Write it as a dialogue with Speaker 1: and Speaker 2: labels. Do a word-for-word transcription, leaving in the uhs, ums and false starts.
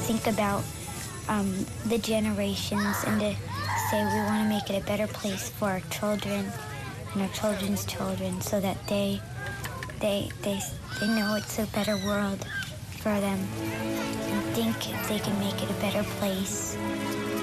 Speaker 1: think about um, the generations and to say we want to make it a better place for our children and our children's children so that they, they, they, they know it's a better world for them and think they can make it a better place.